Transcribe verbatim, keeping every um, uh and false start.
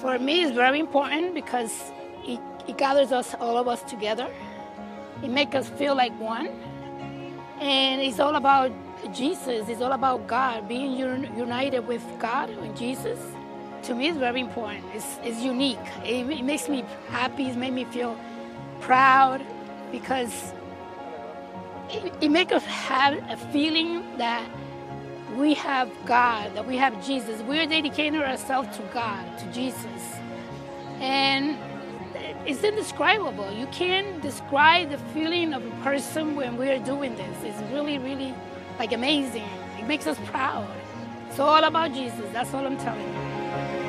For me, it's very important because it, it gathers us, all of us together. It makes us feel like one. And it's all about Jesus. It's all about God, being un united with God and Jesus. To me, it's very important. It's, it's unique. It, it makes me happy. It makes me feel proud because it, it makes us have a feeling that we have God, that we have Jesus. We're dedicating ourselves to God, to Jesus. And it's indescribable. You can't describe the feeling of a person when we're doing this. It's really, really like amazing. It makes us proud. It's all about Jesus. That's all I'm telling you.